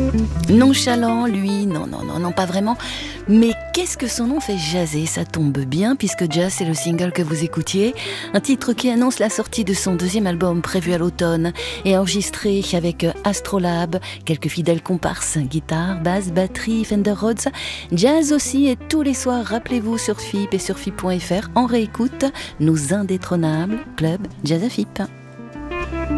Nonchalant, lui, non, pas vraiment. Mais qu'est-ce que son nom fait jaser? Ça tombe bien, puisque Jazz, c'est le single que vous écoutiez. Un titre qui annonce la sortie de son deuxième album prévu à l'automne et enregistré avec Astrolabe, quelques fidèles comparses, guitare, basse, batterie, Fender Rhodes. Jazz aussi, et tous les soirs, rappelez-vous sur FIP et sur FIP.fr, en réécoute, nos indétrônables clubs Jazz à FIP.